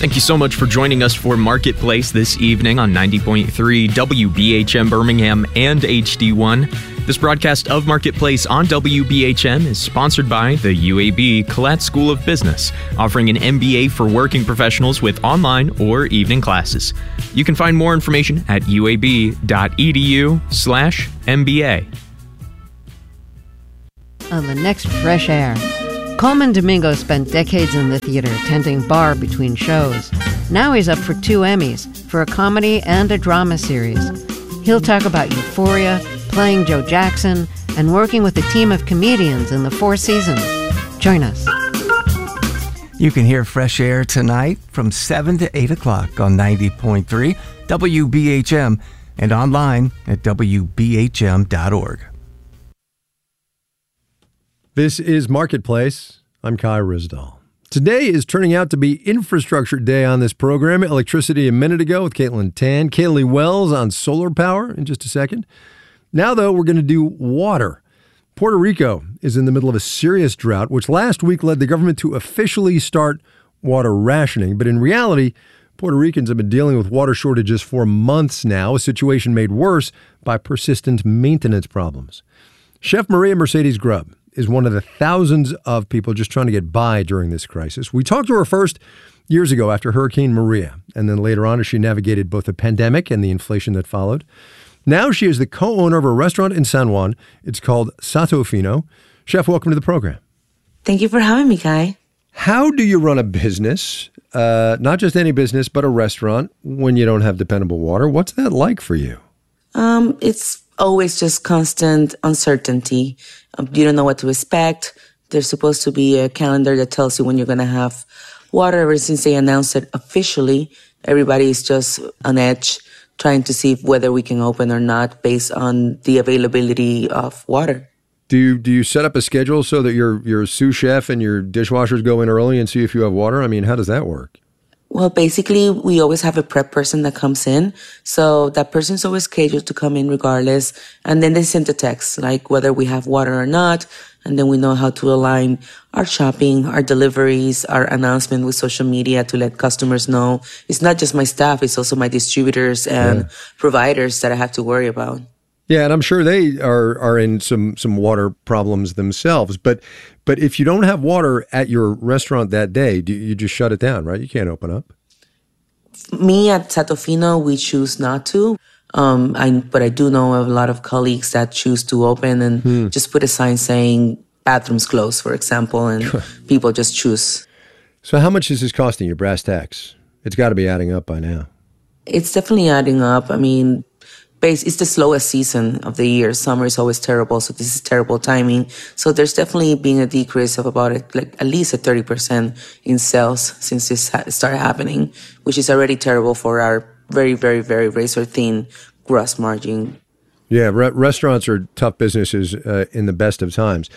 Thank you so much for joining us for Marketplace this evening on 90.3 WBHM Birmingham and HD1. This broadcast of Marketplace on WBHM is sponsored by the UAB Colette School of Business, offering an MBA for working professionals with online or evening classes. You can find more information at uab.edu/MBA. On the next Fresh Air, Coleman Domingo spent decades in the theater tending bar between shows. Now he's up for 2 Emmys for a comedy and a drama series. He'll talk about Euphoria, playing Joe Jackson, and working with a team of comedians in the 4 seasons. Join us. You can hear Fresh Air tonight from 7 to 8 o'clock on 90.3 WBHM and online at WBHM.org. This is Marketplace. I'm Kai Risdall. Today is turning out to be Infrastructure Day on this program. Electricity a minute ago with Caitlin Tan. Kaylee Wells on solar power in just a second. Now, though, we're going to do water. Puerto Rico is in the middle of a serious drought, which last week led the government to officially start water rationing. But in reality, Puerto Ricans have been dealing with water shortages for months now, a situation made worse by persistent maintenance problems. Chef Maria Mercedes Grubb is one of the thousands of people just trying to get by during this crisis. We talked to her first years ago after Hurricane Maria, and then later on as she navigated both the pandemic and the inflation that followed. Now she is the co-owner of a restaurant in San Juan. It's called Sato Fino. Chef, welcome to the program. Thank you for having me, Kai. How do you run a business, not just any business, but a restaurant, when you don't have dependable water? What's that like for you? It's always just constant uncertainty. You don't know what to expect. There's supposed to be a calendar that tells you when you're going to have water. Ever since they announced it officially, everybody is just on edge, trying to see whether we can open or not based on the availability of water. Do you set up a schedule so that your sous chef and your dishwashers go in early and see if you have water? I mean, how does that work? Well, basically, we always have a prep person that comes in. So that person's always scheduled to come in regardless. And then they send a text, like whether we have water or not. And then we know how to align our shopping, our deliveries, our announcement with social media to let customers know. It's not just my staff, it's also my distributors and providers that I have to worry about. Yeah, and I'm sure they are in some water problems themselves. But if you don't have water at your restaurant that day, do you just shut it down, right? You can't open up. Me at Sato Fino, we choose not to. But I do know of a lot of colleagues that choose to open and just put a sign saying bathrooms closed, for example, and people just choose. So how much is this costing you, brass tacks? It's got to be adding up by now. It's definitely adding up. I mean, it's the slowest season of the year. Summer is always terrible, so this is terrible timing. So there's definitely been a decrease of about at least a 30% in sales since this started happening, which is already terrible for our very, very, very razor-thin gross margin. Yeah, restaurants are tough businesses in the best of times.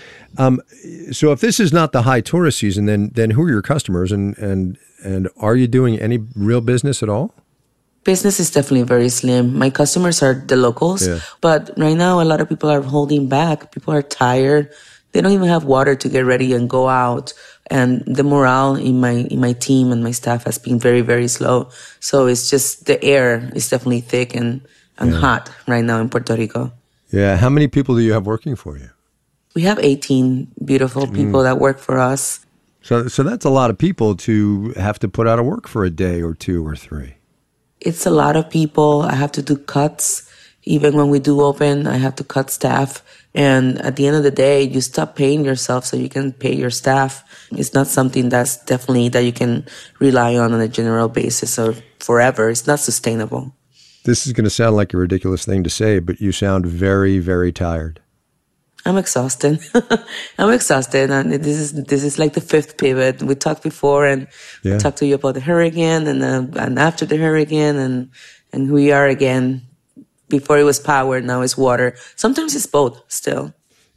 So if this is not the high tourist season, then who are your customers, and are you doing any real business at all? Business is definitely very slim. My customers are the locals, but right now a lot of people are holding back. People are tired. They don't even have water to get ready and go out. And the morale in my team and my staff has been very, very slow. So it's just the air is definitely thick and hot right now in Puerto Rico. Yeah. How many people do you have working for you? We have 18 beautiful people that work for us. So that's a lot of people to have to put out of work for a day or 2 or 3. It's a lot of people. I have to do cuts. Even when we do open, I have to cut staff. And at the end of the day, you stop paying yourself so you can pay your staff. It's not something that's definitely that you can rely on a general basis or forever. It's not sustainable. This is going to sound like a ridiculous thing to say, but you sound very, very tired. I'm exhausted. I'm exhausted. And this is like the 5th pivot. We talked before and I talked to you about the hurricane and after the hurricane and who we are again. Before it was power, now it's water. Sometimes it's both still.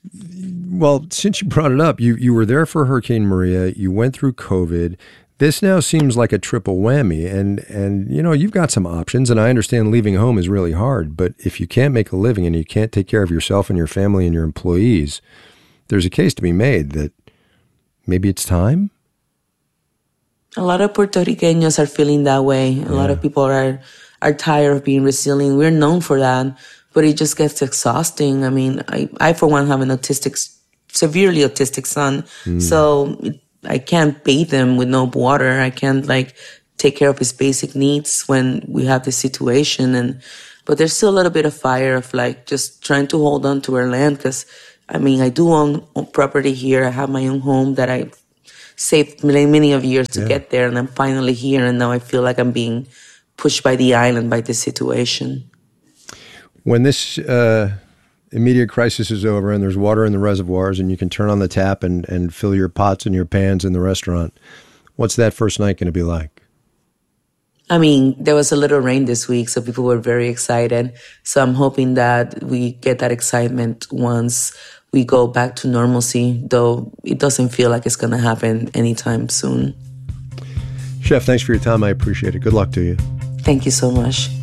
Well, since you brought it up, you were there for Hurricane Maria. You went through COVID. This now seems like a triple whammy. And you know, you've got some options. And I understand leaving home is really hard. But if you can't make a living and you can't take care of yourself and your family and your employees, there's a case to be made that maybe it's time? A lot of Puerto Ricanos are feeling that way. A lot of people are tired of being resilient. We're known for that, but it just gets exhausting. I mean, I for one, have an severely autistic son. So I can't bathe him with no water. I can't take care of his basic needs when we have this situation. But there's still a little bit of fire of just trying to hold on to our land. Cause I mean, I do own property here. I have my own home that I saved many of years to get there. And I'm finally here. And now I feel like I'm being pushed by the island by this situation. When this immediate crisis is over and there's water in the reservoirs and you can turn on the tap and fill your pots and your pans in the restaurant, what's that first night going to be like? I mean, there was a little rain this week, so people were very excited. So I'm hoping that we get that excitement once we go back to normalcy, though it doesn't feel like it's going to happen anytime soon. Chef, thanks for your time. I appreciate it. Good luck to you. Thank you so much.